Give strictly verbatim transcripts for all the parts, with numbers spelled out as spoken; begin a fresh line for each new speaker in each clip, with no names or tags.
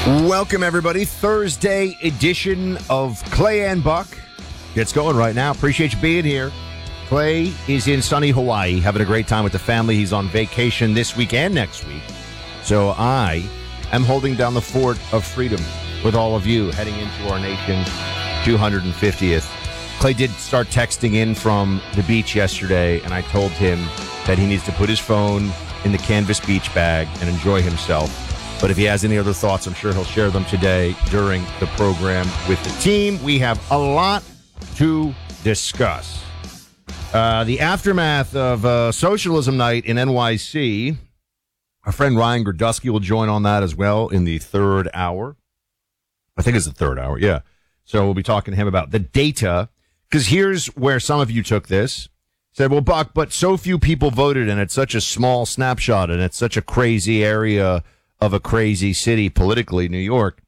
Welcome, everybody. Thursday edition of Clay and Buck. Gets going right now. Appreciate you being here. Clay is in sunny Hawaii, having a great time with the family. He's on vacation this week and next week. So I am holding down the fort of freedom with all of you heading into our nation's two hundred fiftieth. Clay did start texting in from the beach yesterday, and I told him that he needs to put his phone in the canvas beach bag and enjoy himself. But if he has any other thoughts, I'm sure he'll share them today during the program with the team. We have a lot to discuss. Uh, the aftermath of uh, Socialism Night in N Y C. Our friend Ryan Grodusky will join on that as well in the third hour. I think it's the third hour, yeah. So we'll be talking to him about the data, because here's where some of you took this. Said, well, Buck, but so few people voted, and it's such a small snapshot, and it's such a crazy area of a crazy city politically, New York.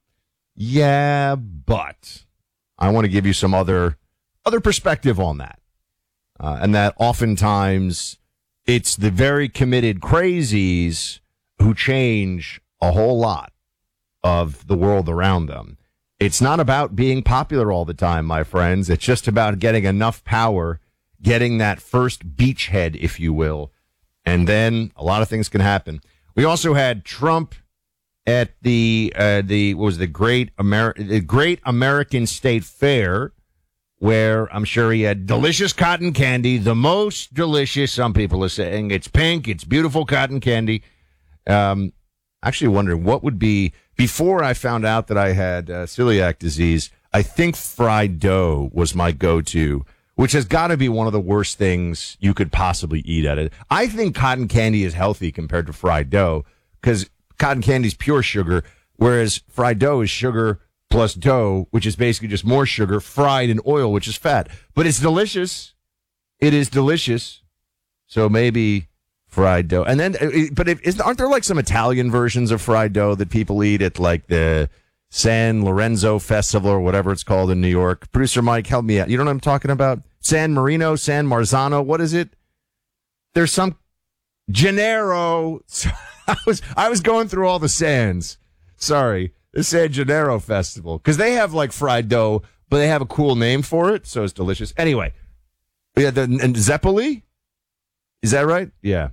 Yeah, but I want to give you some other other perspective on that. Uh, and that oftentimes it's the very committed crazies who change a whole lot of the world around them. It's not about being popular all the time, my friends. It's just about getting enough power, getting that first beachhead, if you will, and then a lot of things can happen. We also had Trump at the uh, the what was the Great Amer- the Great American State Fair, where I'm sure he had delicious cotton candy, the most delicious. Some people are saying it's pink, it's beautiful cotton candy. Um, actually wondering what would be, before I found out that I had uh, celiac disease, I think fried dough was my go-to, which has got to be one of the worst things you could possibly eat at it. I think cotton candy is healthy compared to fried dough, because cotton candy is pure sugar, whereas fried dough is sugar plus dough, which is basically just more sugar fried in oil, which is fat. But it's delicious. It is delicious. So maybe fried dough. And then, but if, isn't, aren't there like some Italian versions of fried dough that people eat at like the San Lorenzo Festival or whatever it's called in New York? Producer Mike, help me out. You know what I'm talking about? San Marino, San Marzano. What is it? There's some Gennaro. I was I was going through all the Sands. Sorry, the San Gennaro Festival, because they have like fried dough, but they have a cool name for it, so it's delicious. Anyway, yeah, the and Zeppoli, is that right? Yeah.